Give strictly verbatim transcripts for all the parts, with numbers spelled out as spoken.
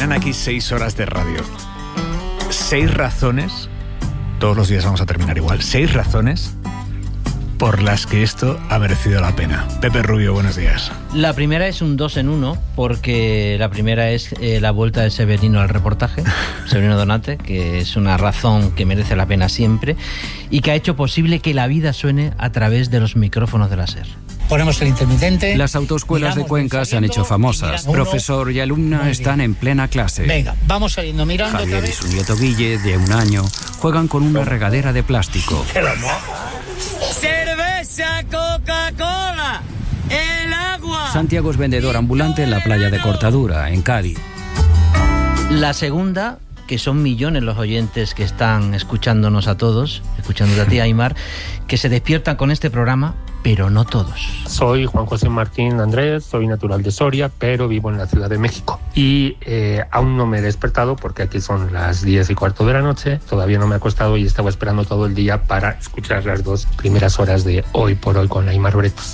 quedan aquí seis horas de radio. Seis razones, todos los días vamos a terminar igual, seis razones por las que esto ha merecido la pena. Pepe Rubio, buenos días. La primera es un dos en uno, porque la primera es eh, la vuelta de Severino al reportaje, Severino Donate, que es una razón que merece la pena siempre y que ha hecho posible que la vida suene a través de los micrófonos de la SER. Ponemos el intermitente. Las autoescuelas de Cuenca se han hecho famosas. Profesor y alumna están en plena clase. Venga, vamos saliendo mirando. Javier y su nieto Guille, de un año, juegan con una regadera de plástico. ¡Cerveza, Coca-Cola! ¡El agua! Santiago es vendedor ambulante en la playa de Cortadura, en Cádiz. La segunda, que son millones los oyentes que están escuchándonos a todos, escuchándote a ti, Aimar, que se despiertan con este programa, pero no todos. Soy Juan José Martín Andrés, soy natural de Soria, pero vivo en la Ciudad de México. Y eh, aún no me he despertado porque aquí son las diez y cuarto de la noche. Todavía no me he acostado y estaba esperando todo el día para escuchar las dos primeras horas de Hoy por Hoy con Aimar Bretos.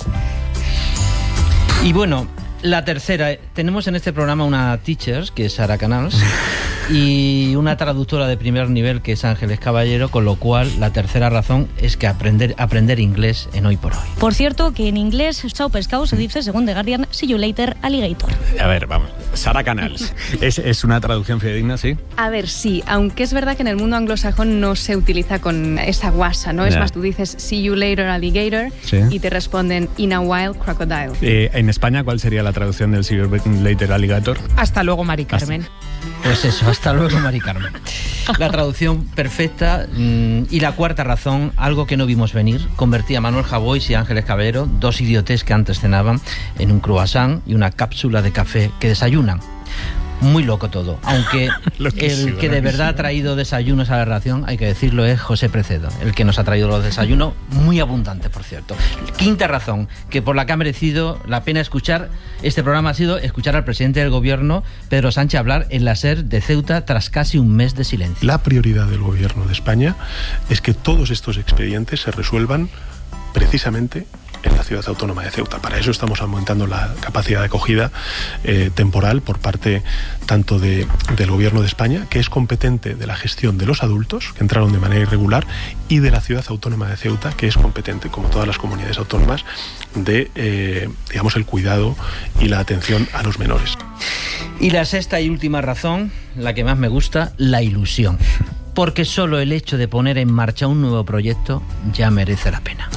Y bueno, la tercera, tenemos en este programa una teacher, que es Sara Canals, y una traductora de primer nivel, que es Ángeles Caballero, con lo cual la tercera razón es que aprender, aprender inglés en Hoy por Hoy. Por cierto, que en inglés, chao pescado se dice, según The Guardian, see you later, alligator. A ver, vamos, Sara Canals, ¿es, es una traducción fidedigna, sí? A ver, sí, aunque es verdad que en el mundo anglosajón no se utiliza con esa guasa, ¿no? Es Ya. más, tú dices see you later, alligator, Sí. y te responden in a while, crocodile. Eh, en España, ¿cuál sería la traducción del See You Later Alligator? Hasta luego, Mari Carmen. Pues eso, hasta luego, Mari Carmen. La traducción perfecta. mmm, y la cuarta razón, algo que no vimos venir, convertía a Manuel Javois y Ángeles Caballero, dos idiotes que antes cenaban, en un croissant y una cápsula de café que desayunan. Muy loco todo, aunque el que de verdad ha traído desayunos a la relación, hay que decirlo, es José Precedo, el que nos ha traído los desayunos, muy abundantes, por cierto. Quinta razón, que por la que ha merecido la pena escuchar este programa, ha sido escuchar al presidente del gobierno, Pedro Sánchez, hablar en la SER de Ceuta tras casi un mes de silencio. La prioridad del gobierno de España es que todos estos expedientes se resuelvan precisamente en la ciudad autónoma de Ceuta. Para eso estamos aumentando la capacidad de acogida eh, temporal por parte tanto de, del Gobierno de España, que es competente de la gestión de los adultos que entraron de manera irregular, y de la ciudad autónoma de Ceuta, que es competente, como todas las comunidades autónomas, de eh, digamos el cuidado y la atención a los menores. Y la sexta y última razón, la que más me gusta, la ilusión. Porque solo el hecho de poner en marcha un nuevo proyecto ya merece la pena.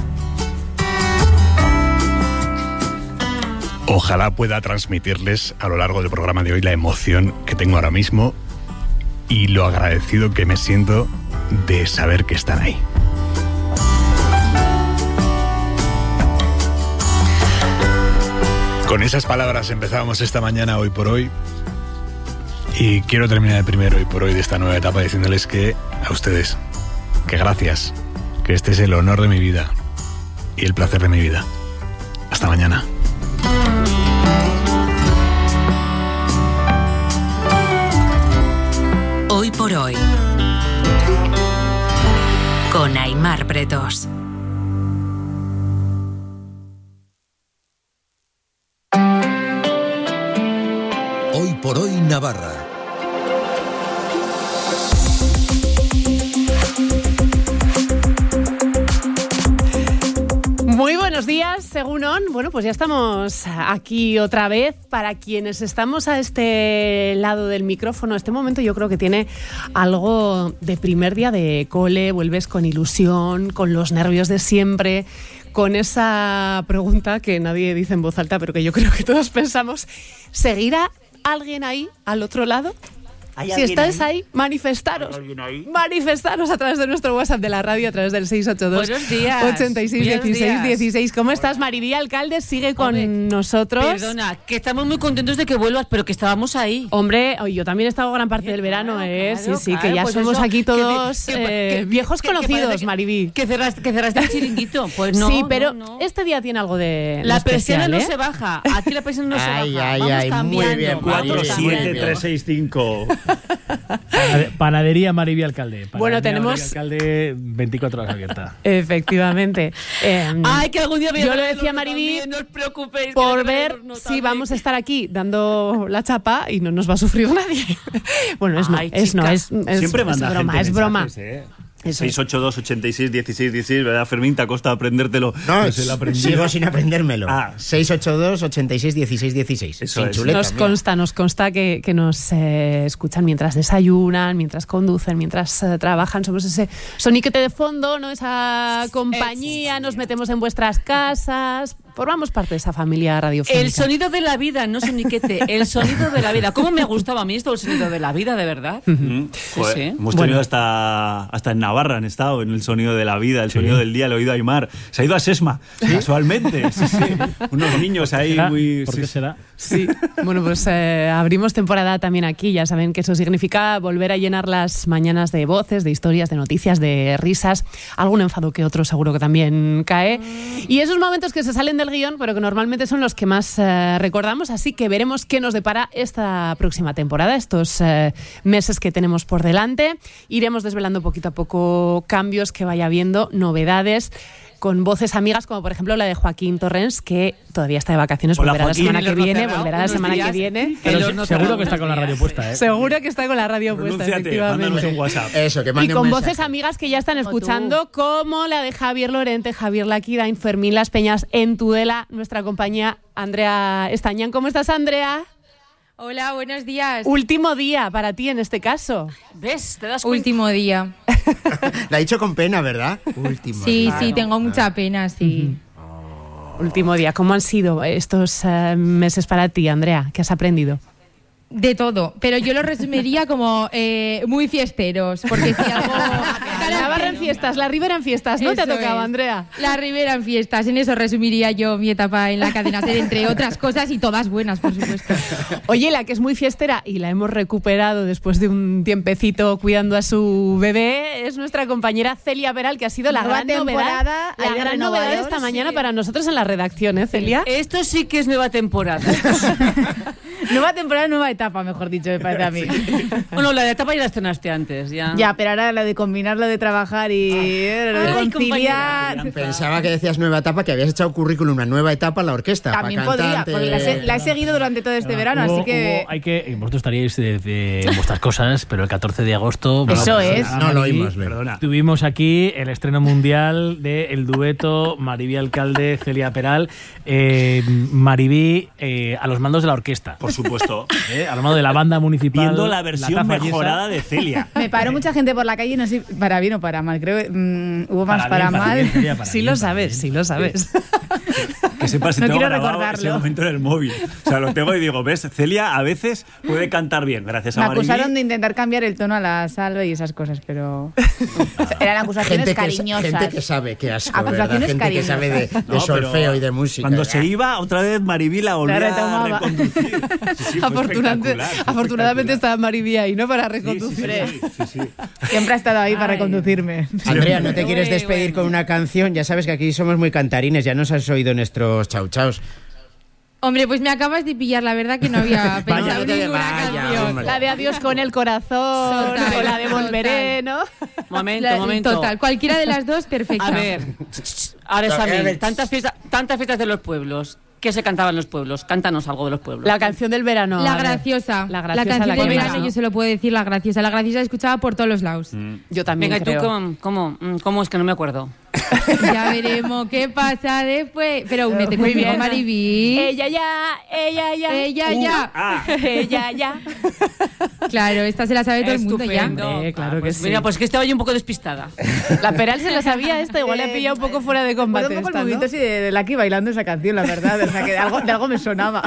Ojalá pueda transmitirles a lo largo del programa de hoy la emoción que tengo ahora mismo y lo agradecido que me siento de saber que están ahí. Con esas palabras empezábamos esta mañana Hoy por Hoy, y quiero terminar el primer Hoy por Hoy de esta nueva etapa diciéndoles que a ustedes, que gracias, que este es el honor de mi vida y el placer de mi vida. Hasta mañana. Hoy por Hoy con Aimar Bretos. Hoy por Hoy Navarra. Muy buenos días, según on. Bueno, pues ya estamos aquí otra vez. Para quienes estamos a este lado del micrófono, este momento yo creo que tiene algo de primer día de cole. Vuelves con ilusión, con los nervios de siempre, con esa pregunta que nadie dice en voz alta, pero que yo creo que todos pensamos: ¿seguirá alguien ahí al otro lado? Si estáis ahí, ahí manifestaros. Ahí? Manifestaros a través de nuestro WhatsApp de la radio, a través del seis ocho dos, ochenta y seis, dieciséis, dieciséis. ¿Cómo estás, Maribí Alcalde? Sigue con Hombre, nosotros. Perdona, que estamos muy contentos de que vuelvas, pero que estábamos ahí. Hombre, yo también he estado gran parte del verano, claro, ¿eh? Claro, sí, sí, claro, que ya pues somos eso, aquí todos que, que, eh, viejos que, conocidos, que Maribí. Que cerraste, que cerraste el chiringuito. Pues no. Sí, pero no, no. este día tiene algo de. La persiana ¿eh? no se baja. Aquí la persiana no se ay, baja. Ay, Vamos ay, cambiando. Muy bien, cuatro siete tres seis cinco. Panadería Maribí Alcalde. Panadería Bueno, tenemos... Maribí Alcalde, veinticuatro horas abierta. Efectivamente. Eh, Ay, que algún día voy a yo lo ver decía el Maribí, también, no os preocupéis, por que ver no si vamos a estar aquí dando la chapa y no nos va a sufrir nadie. Bueno, es Ay, no, es chica. no, es, es, Siempre es manda broma, gente es broma. mensajes, ¿eh? Eso seis ocho dos, ochenta y seis, dieciséis, dieciséis, ¿verdad, Fermín? ¿Te ha costado aprendértelo? No, Pues se lo aprendí. sigo sin aprendérmelo. Ah. seis ocho dos, ochenta y seis, dieciséis, dieciséis. Eso sin es. chuleta, Nos mira. consta, nos consta que, que nos eh, escuchan mientras desayunan, mientras conducen, mientras eh, trabajan. Somos ese soniquete de fondo, ¿no? Esa compañía, nos metemos en vuestras casas. Formamos parte de esa familia radiofónica. El sonido de la vida, no soniquete, el sonido de la vida. ¿Cómo me gustaba a mí esto, el sonido de la vida, de verdad? Mm, joder, sí. Hemos Bueno. tenido hasta, hasta en Navarra, han estado en el sonido de la vida, el sonido del día, el oído Aymar. Se ha ido a Sesma, casualmente. Sí, sí. Unos niños ahí ¿Será? muy... ¿Por sí, qué será? Sí, bueno, pues eh, abrimos temporada también aquí. Ya saben que eso significa volver a llenar las mañanas de voces, de historias, de noticias, de risas. Algún enfado que otro seguro que también cae. Y esos momentos que se salen del guión, pero que normalmente son los que más eh, recordamos. Así que veremos qué nos depara esta próxima temporada, estos eh, meses que tenemos por delante. Iremos desvelando poquito a poco cambios que vaya habiendo, novedades, con voces amigas, como por ejemplo la de Joaquín Torrens, que todavía está de vacaciones, Hola, volverá Joaquín. la semana que viene, Cerrado, volverá la unos semana días. que viene. Pero El se- horno seguro cerrado que está unos con la radio días. puesta, ¿eh? Seguro que está con la radio puesta, Pronúnciate, mándanos efectivamente. un WhatsApp. Eso, que Y mande con un voces mensaje. amigas que ya están O tú. escuchando, como la de Javier Lorente, Javier Laquirain, Fermín Las Peñas, en Tudela, nuestra compañía Andrea Estañán. ¿Cómo estás, Andrea? Hola, buenos días. Último día para ti en este caso. ¿Ves? ¿Te das cuenta? Último día. La ha dicho con pena, ¿verdad? Último. Sí, día. sí, tengo mucha pena, sí. Último día. ¿Cómo han sido estos eh, meses para ti, Andrea? ¿Qué has aprendido? De todo, pero yo lo resumiría como eh, muy fiesteros, porque si algo... La Navarra en fiestas, la Ribera en fiestas, ¿no te ha Eso tocado, es. Andrea? La Ribera en fiestas, en eso resumiría yo mi etapa en la cadena SER, entre otras cosas, y todas buenas, por supuesto. Oye, la que es muy fiestera y la hemos recuperado después de un tiempecito cuidando a su bebé es nuestra compañera Celia Peral, que ha sido la Nueva gran novedad, temporada, la hay gran novedad renovador, esta sí. mañana para nosotros en la redacción, ¿eh, Celia? Esto sí que es nueva temporada. Nueva temporada, nueva etapa, mejor dicho, me parece a mí. Bueno, la de etapa ya la estrenaste antes. Ya, Ya, pero ahora lo de combinar, lo de trabajar y eh, lo de Ay, conciliar... Pensaba que decías nueva etapa, que habías echado currículum, una nueva etapa en la orquesta. También para podría, cantante. porque la, he- la he seguido durante todo este verano, Hubo- así que... hubo- hay que vosotros estaríais de, de- en vuestras cosas, pero el catorce de agosto... Eso bueno, es. a No lo Maribí, oímos, Leo. Perdona. Tuvimos aquí el estreno mundial del dueto Maribí Alcalde, Celia Peral, eh, Maribí eh, a los mandos de la orquesta. Por supuesto. Eh, a los mandos de la banda municipal. Viendo la versión Taza Yesa. mejorada de Celia. Me paró mucha gente por la calle y no sé para bien o para mal. Creo que mm, hubo más para, bien, mal. bien, Celia, para Sí bien, lo para sabes, bien. sí lo sabes. Que sepas si No tengo quiero grabado recordarlo. ese momento en el móvil. O sea, lo tengo y digo, ¿ves? Celia a veces puede cantar bien, gracias a Me Maribí. acusaron de intentar cambiar el tono a la salve y esas cosas, pero... Eran acusaciones Gente que, cariñosas. gente que sabe, qué asco, ¿verdad? Acusaciones Gente que sabe de, de No, pero solfeo y de música. Cuando se iba, otra vez Maribí la volvía La a retomaba. reconducir. Sí, sí, fue Afortunadamente, espectacular, fue afortunadamente espectacular. está Maribí ahí, ¿no? Para Sí, sí, reconducir. sí, sí, sí. Siempre ha estado ahí para Ay. reconducirme. Andrea, ¿no te quieres Uy, despedir bueno. con una canción? Ya sabes que aquí somos muy cantarines, ya nos has oído nuestros chau chaus. Hombre, pues me acabas de pillar, la verdad que no había pensado Vaya, no te- ninguna vaya, canción. hombre. La de Adiós con el corazón, Total, o la de Volveré, ¿no? Momento, La- momento. Total, cualquiera de las dos, perfecta. A ver, ahora A ver. examen. Tantas fiestas, tantas fiestas de los pueblos. ¿Qué se cantaba en los pueblos? Cántanos algo de los pueblos. La canción del verano. La a ver. graciosa. La La, graciosa, canción la del que verano, más. yo se lo puedo decir, la graciosa. La graciosa la escuchaba por todos los lados. Yo también Venga, ¿y creo. tú cómo, cómo, mm, cómo es que no me acuerdo? Ya veremos qué pasa después. Pero únete Muy conmigo, bien. Maribí. Ella ya, ella ya. Ella Uh, ya. Ah, Ella ya. Claro, esta se la sabe todo el mundo ya. Estupendo. Hombre, claro Ah, pues que sí. Mira, pues que estaba yo un poco despistada. La Peral se la sabía esta, igual le ha pillado un poco fuera de combate. Recuerdo un poco esta, el ¿no? movimiento así de, de Lucky bailando esa canción, la verdad. O sea, que de algo, de algo me sonaba.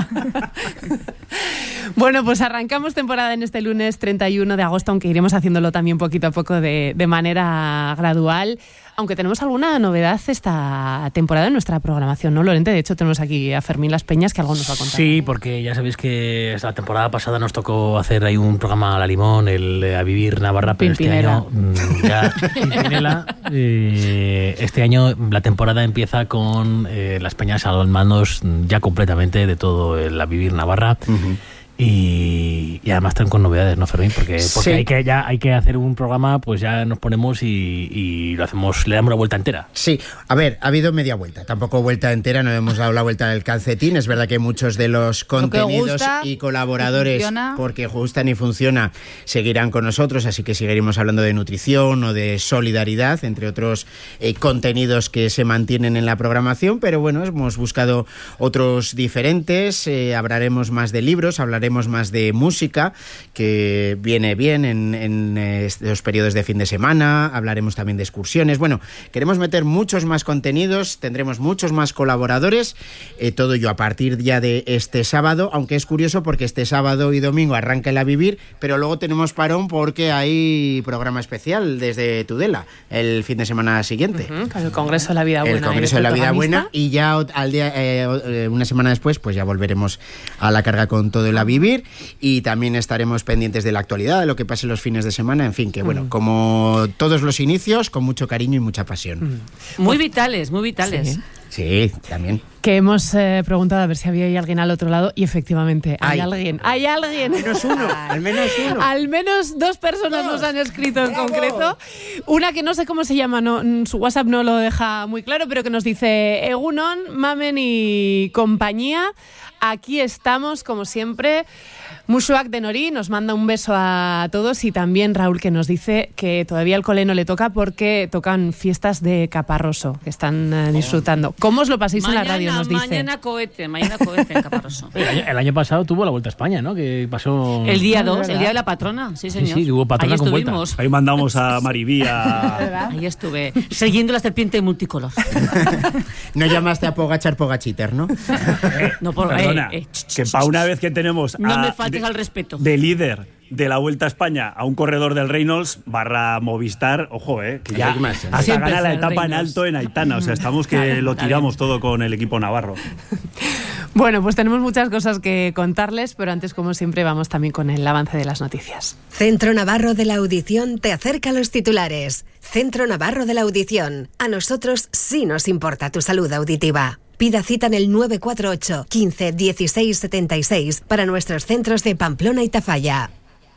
Bueno, pues arrancamos temporada en este lunes treinta y uno de agosto, aunque iremos haciéndolo también poquito a poco de, de manera gradual. Aunque tenemos alguna novedad esta temporada en nuestra programación, ¿no, Lorente? De hecho, tenemos aquí a Fermín Las Peñas, que algo nos va a contar. Sí, porque ya sabéis que la temporada pasada nos tocó hacer ahí un programa a la limón, el eh, A Vivir Navarra, pero este Pimpinela. año mm, ya Pimpinela, eh, este año la temporada empieza con eh, Las Peñas a los mandos mm, ya completamente de todo el A Vivir Navarra. Uh-huh. Y, y además están con novedades, ¿no, Fermín? Porque, porque Sí. hay que ya hay que hacer un programa, pues ya nos ponemos y, y lo hacemos, le damos la vuelta entera. Sí, a ver, ha habido media vuelta, tampoco vuelta entera, no hemos dado la vuelta del calcetín. Es verdad que muchos de los contenidos gusta y colaboradores, y funciona. porque gustan y funciona, seguirán con nosotros, así que seguiremos hablando de nutrición o de solidaridad, entre otros eh, contenidos que se mantienen en la programación, pero bueno, hemos buscado otros diferentes, eh, hablaremos más de libros, hablaremos más de música, que viene bien en, en estos periodos de fin de semana, hablaremos también de excursiones. Bueno, queremos meter muchos más contenidos, tendremos muchos más colaboradores, eh, todo ello a partir ya de este sábado, aunque es curioso porque este sábado y domingo arranca el A Vivir, pero luego tenemos parón porque hay programa especial desde Tudela el fin de semana siguiente. Uh-huh, con el Congreso de la Vida Buena. El Congreso de la Vida Buena, y ya al día, eh, una semana después pues ya volveremos a la carga con todo el A Vivir, y también estaremos pendientes de la actualidad, de lo que pase los fines de semana, en fin, que bueno, mm. como todos los inicios, con mucho cariño y mucha pasión. Mm. Muy vitales, muy vitales. Sí. Sí, también. Que hemos eh, preguntado a ver si había alguien al otro lado, y efectivamente hay, hay alguien. Hay alguien. Al menos uno. Al menos uno. Al menos dos personas dos. Nos han escrito en ¡Bravo! Concreto. Una que no sé cómo se llama, no, su WhatsApp no lo deja muy claro, pero que nos dice: Egunon, Mamen y compañía. Aquí estamos, como siempre. Mushuak de Nori nos manda un beso a todos, y también Raúl, que nos dice que todavía el cole no le toca porque tocan fiestas de Caparroso, que están uh, disfrutando. ¿Cómo os lo paséis mañana, en la radio? Nos dice. Mañana cohete, mañana cohete en Caparroso. El año, el año pasado tuvo la Vuelta a España, ¿no? Que pasó... El día dos, el día de la patrona, sí señor. Sí, sí, hubo patrona ahí con estuvimos. Vuelta. Ahí mandamos a Maribí a... Ahí estuve, siguiendo la serpiente multicolor. No llamaste a Pogachar Pogachiter, ¿no? No, por, Perdona, eh, eh, que para una vez que tenemos no a, me faltes de, al respeto. de líder de la Vuelta a España a un corredor del Reynolds barra Movistar, ojo, eh, que ya hasta Siempre gana la etapa Reynolds. En alto en Aitana, o sea, estamos que claro, lo tiramos claro. todo con el equipo navarro. Bueno, pues tenemos muchas cosas que contarles, pero antes, como siempre, vamos también con el avance de las noticias. Centro Navarro de la Audición te acerca a los titulares. Centro Navarro de la Audición. A nosotros sí nos importa tu salud auditiva. Pida cita en el nueve cuatro ocho, quince, dieciséis, setenta y seis para nuestros centros de Pamplona y Tafalla.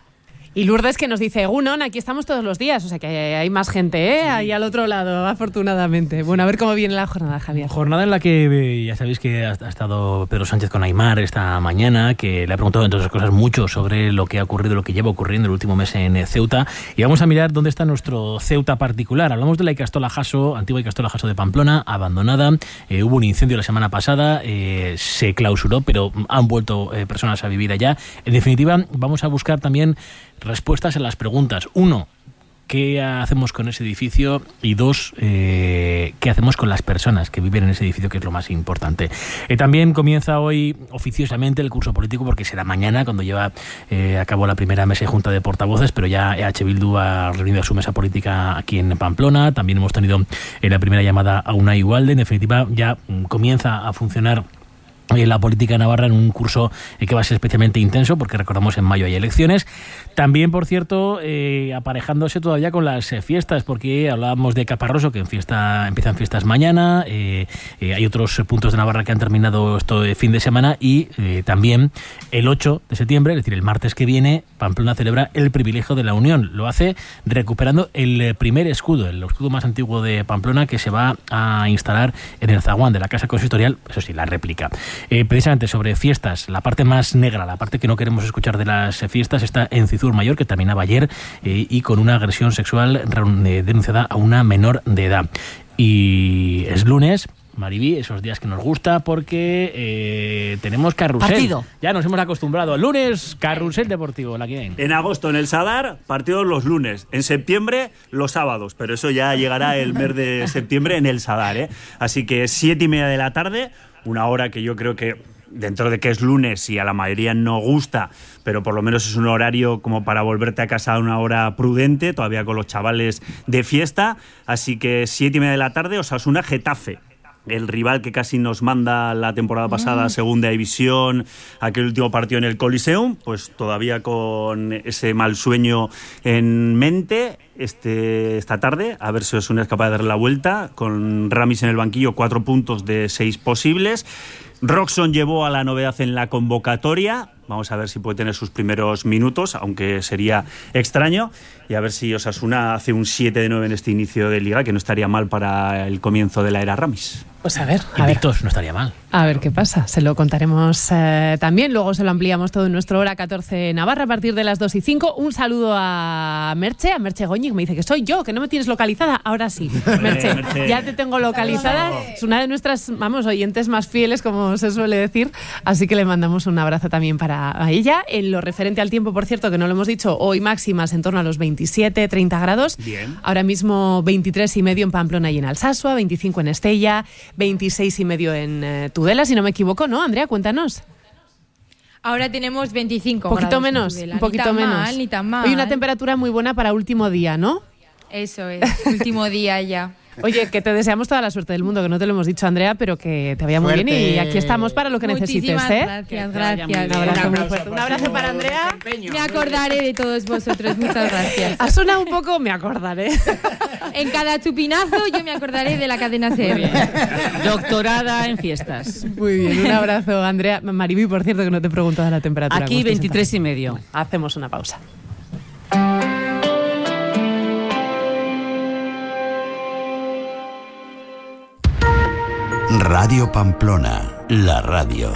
Y Lourdes, que nos dice: Egunon, aquí estamos todos los días, o sea que hay más gente, ¿eh? Sí. Ahí al otro lado, afortunadamente. Bueno, a ver cómo viene la jornada, Javier. Jornada en la que ya sabéis que ha, ha estado Pedro Sánchez con Aimar esta mañana, que le ha preguntado, entre otras cosas, mucho sobre lo que ha ocurrido, lo que lleva ocurriendo el último mes en Ceuta. Y vamos a mirar dónde está nuestro Ceuta particular. Hablamos de la Ikastola Jaso, antigua Ikastola Jaso de Pamplona, abandonada. Eh, hubo un incendio la semana pasada, eh, se clausuró, pero han vuelto eh, personas a vivir allá. En definitiva, vamos a buscar también respuestas a las preguntas. Uno, ¿qué hacemos con ese edificio? Y dos, eh, ¿qué hacemos con las personas que viven en ese edificio, que es lo más importante? Eh, también comienza hoy oficiosamente el curso político, porque será mañana cuando lleva eh, a cabo la primera mesa y junta de portavoces, pero ya E H Bildu ha reunido a su mesa política aquí en Pamplona. También hemos tenido eh, la primera llamada a Unai Ugalde. En definitiva, ya mm, comienza a funcionar la política navarra en un curso que va a ser especialmente intenso, porque recordamos en mayo hay elecciones. También, por cierto, eh, aparejándose todavía con las eh, fiestas, porque hablábamos de Caparroso, que en fiesta empiezan fiestas mañana, eh, eh, hay otros puntos de Navarra que han terminado esto de fin de semana, y eh, también el ocho de septiembre, es decir, el martes que viene, Pamplona celebra el privilegio de la Unión. Lo hace recuperando el primer escudo, el escudo más antiguo de Pamplona, que se va a instalar en el zaguán de la Casa Consistorial, eso sí, la réplica. Eh, precisamente sobre fiestas, la parte más negra, la parte que no queremos escuchar de las fiestas, está en Cizur Mayor, que terminaba ayer, eh, y con una agresión sexual eh, denunciada a una menor de edad. Y es lunes, Maribí, esos días que nos gusta, porque eh, tenemos carrusel. Partido. Ya nos hemos acostumbrado. El lunes, carrusel deportivo, la que hay. En agosto en el Sadar, partidos los lunes. En septiembre, los sábados. Pero eso ya llegará el mes de septiembre en el Sadar, ¿eh? Así que siete y media de la tarde, una hora que yo creo que, dentro de que es lunes y a la mayoría no gusta, pero por lo menos es un horario como para volverte a casa a una hora prudente, todavía con los chavales de fiesta. Así que siete y media de la tarde, Osasuna Getafe. El rival que casi nos manda la temporada pasada a Segunda División, aquel último partido en el Coliseum, pues todavía con ese mal sueño en mente. Este, esta tarde, a ver si Osasuna es capaz de dar la vuelta, con Ramis en el banquillo, cuatro puntos de seis posibles. Roxon llevó a la novedad en la convocatoria. Vamos a ver si puede tener sus primeros minutos, aunque sería extraño. Y a ver si Osasuna hace un siete de nueve en este inicio de Liga, que no estaría mal para el comienzo de la era Ramis. Pues a ver, a Invictos, ver. no estaría mal. A ver qué pasa. Se lo contaremos eh, también. Luego se lo ampliamos todo en nuestro Hora catorce Navarra a partir de las dos y cinco. Un saludo a Merche, a Merche Goñi, que me dice que soy yo, que no me tienes localizada. Ahora sí. Merche, Merche. ya te tengo localizada. Es una de nuestras, vamos, oyentes más fieles, como se suele decir. Así que le mandamos un abrazo también para ella. En lo referente al tiempo, por cierto, que no lo hemos dicho, hoy máximas en torno a los veintisiete, treinta grados. Bien. Ahora mismo veintitrés y medio en Pamplona y en Alsasua, veinticinco en Estella, veintiséis y medio en eh, Tudela, si no me equivoco, ¿no? Andrea, cuéntanos. Ahora tenemos veinticinco Un poquito grados menos, en Tudela. un poquito ni tan menos. Mal, ni tan mal. Hoy una temperatura muy buena para último día, ¿no? Eso es, último día ya. Oye, que te deseamos toda la suerte del mundo, que no te lo hemos dicho, Andrea, pero que te vaya muy Suerte. bien y aquí estamos para lo que Muchísimas necesites, ¿eh? gracias, gracias. Un abrazo muy fuerte. Un abrazo para Andrea. Me acordaré de todos vosotros, muchas gracias. Ha sonado un poco, me acordaré. En cada chupinazo yo me acordaré de la cadena SER. Doctorada en fiestas. Muy bien, un abrazo, Andrea. Mariby, por cierto, que no te he preguntado la temperatura. Aquí veintitrés y medio. Bueno, hacemos una pausa. Radio Pamplona, la radio.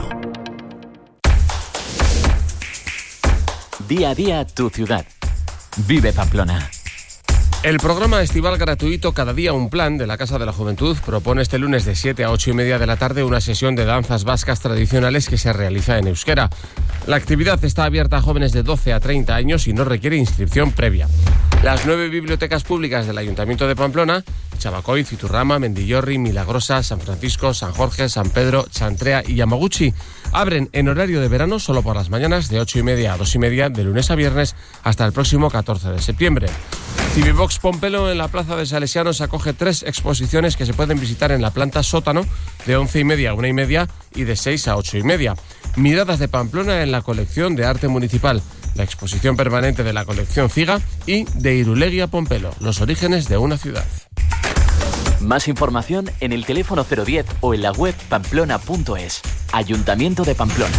Día a día tu ciudad. Vive Pamplona. El programa estival gratuito Cada Día un Plan de la Casa de la Juventud propone este lunes de siete a ocho y media de la tarde una sesión de danzas vascas tradicionales que se realiza en euskera. La actividad está abierta a jóvenes de doce a treinta años y no requiere inscripción previa. Las nueve bibliotecas públicas del Ayuntamiento de Pamplona, Chabacoy, Citurrama, Mendillorri, Milagrosa, San Francisco, San Jorge, San Pedro, Chantrea y Yamaguchi, abren en horario de verano solo por las mañanas de ocho y media a dos y media de lunes a viernes hasta el próximo catorce de septiembre. Civivox Pompelo en la Plaza de Salesianos acoge tres exposiciones que se pueden visitar en la planta sótano de once y media a una y media y de seis a ocho y media. Miradas de Pamplona en la colección de arte municipal, la exposición permanente de la colección Ciga y de Irulegia Pompelo, los orígenes de una ciudad. Más información en el teléfono cero diez o en la web pamplona punto es. Ayuntamiento de Pamplona.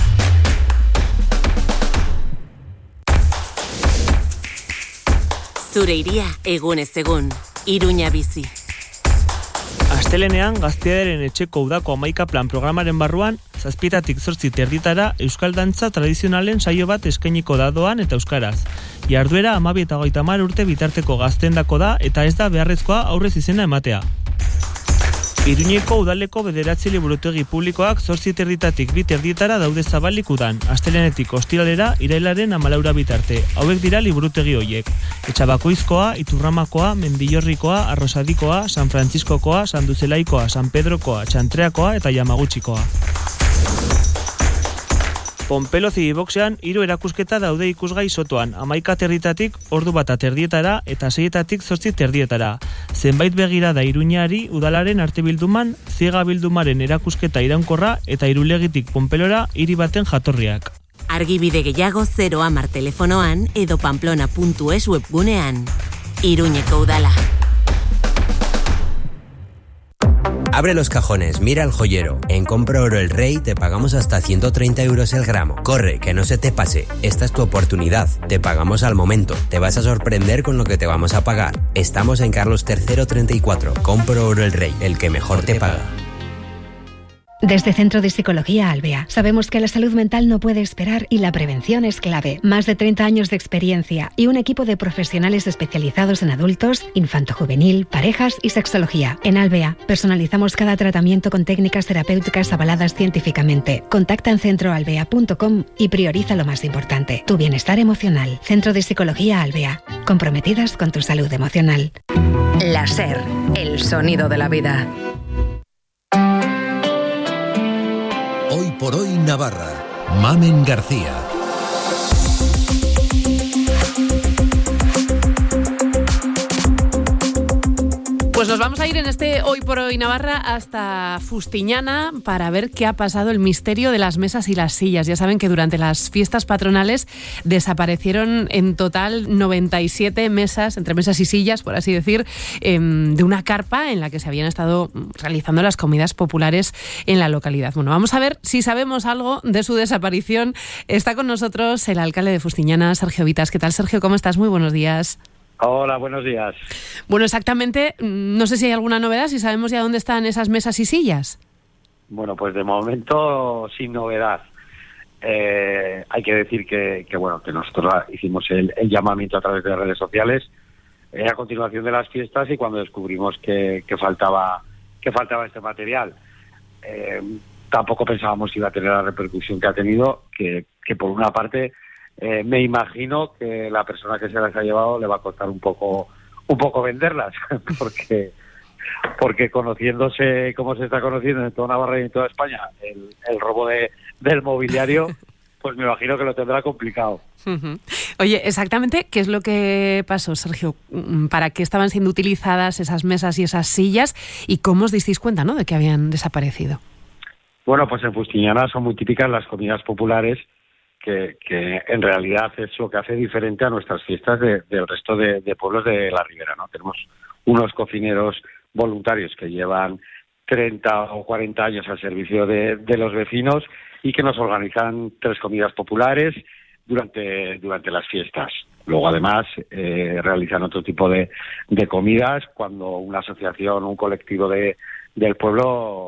Zure iria egunez egun, Iruña bizi. Astelenean, Gaztearen etxeko udako hamaika plan programaren barruan, zazpietatik zortzi terditara euskal dantza tradizionalen saio bat eskainiko da doan eta euskaraz. Jarduera hamabi eta hogeita hamar urte bitarteko gaztendako da eta ez da beharrezkoa aurrez izena ematea. Iruñeko udaleko bederatzi liburutegi publikoak zortzi terditatik bi terdietara daude zabalik udan, astelenetik ostiralera irailaren hamalaura bitarte. Hauek dira liburutegi hoiek. Etxabakoizkoa, Iturramakoa, Mendillorrikoa, Arrosadikoa, San Frantziskokoa, San Duzelaikoa, San Pedrokoa, Txantreakoa eta Yamaguchikoa. Pompelo Civiboxean hiru erakusketa daude ikusgai sotoan, hamaika terditatik ordu bata terdietara eta seietatik zortzi terdietara. Zenbait begirada Iruñari udalaren arte bilduman, ziega bildumaren erakusketa iraunkorra eta Irulegitik Pompelora hiri baten jatorriak. Argibide gehiago zero hamar telefonoan edo pamplona puntu es webgunean. Iruñeko udala. Abre los cajones, mira el joyero. En Compra Oro El Rey te pagamos hasta ciento treinta euros el gramo. Corre, que no se te pase. Esta es tu oportunidad. Te pagamos al momento. Te vas a sorprender con lo que te vamos a pagar. Estamos en Carlos tercero treinta y cuatro. Compra Oro El Rey, el que mejor te paga. Desde Centro de Psicología Albea, sabemos que la salud mental no puede esperar y la prevención es clave. Más de treinta años de experiencia y un equipo de profesionales especializados en adultos, infanto-juvenil, parejas y sexología. En Albea, personalizamos cada tratamiento con técnicas terapéuticas avaladas científicamente. Contacta en centro albea punto com y prioriza lo más importante, tu bienestar emocional. Centro de Psicología Albea, comprometidas con tu salud emocional. La SER, el sonido de la vida. Hoy por hoy Navarra. Mamen García. Pues Nos vamos a ir en este Hoy por Hoy Navarra hasta Fustiñana para ver qué ha pasado, el misterio de las mesas y las sillas. Ya saben que durante las fiestas patronales desaparecieron en total noventa y siete mesas, entre mesas y sillas, por así decir, eh, de una carpa en la que se habían estado realizando las comidas populares en la localidad. Bueno, vamos a ver si sabemos algo de su desaparición. Está con nosotros el alcalde de Fustiñana, Sergio Vitas. ¿Qué tal, Sergio? ¿Cómo estás? Muy buenos días. Hola, buenos días. Bueno, exactamente, no sé si hay alguna novedad, si sabemos ya dónde están esas mesas y sillas. Bueno, pues de momento sin novedad. Eh, hay que decir que, que bueno, que nosotros hicimos el, el llamamiento a través de redes sociales eh, a continuación de las fiestas y cuando descubrimos que, que faltaba que faltaba este material. Eh, tampoco pensábamos que iba a tener la repercusión que ha tenido, que, que por una parte eh, me imagino que la persona que se las ha llevado le va a costar un poco un poco venderlas, porque porque conociéndose como se está conociendo en toda Navarra y en toda España el, el robo de, del mobiliario, pues me imagino que lo tendrá complicado. Uh-huh. Oye, exactamente, ¿qué es lo que pasó, Sergio? ¿Para qué estaban siendo utilizadas esas mesas y esas sillas? ¿Y cómo os disteis cuenta, ¿no?, de que habían desaparecido? Bueno, pues en Fustiñana son muy típicas las comidas populares, que, que en realidad es lo que hace diferente a nuestras fiestas de, del resto de, de pueblos de la Ribera, ¿no? Tenemos unos cocineros voluntarios que llevan treinta o cuarenta años al servicio de, de los vecinos y que nos organizan tres comidas populares durante, durante las fiestas. Luego, además, eh, realizan otro tipo de, de comidas cuando una asociación, un colectivo de, del pueblo